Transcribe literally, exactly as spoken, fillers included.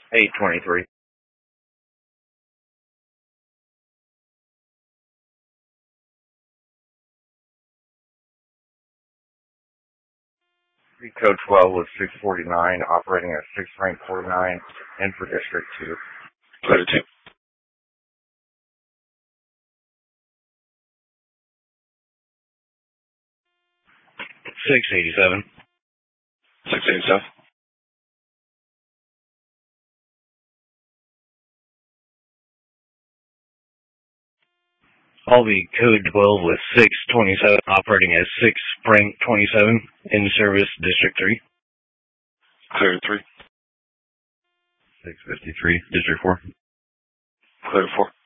eight twenty-three. Code twelve with six forty-nine, operating at six rank forty-nine, and for District two. Clear two. six eighty-seven. six eighty-seven. Albee Code twelve with six twenty-seven, operating at six rank twenty-seven, in service District three. Clear three. six fifty-three, District four. Clear four.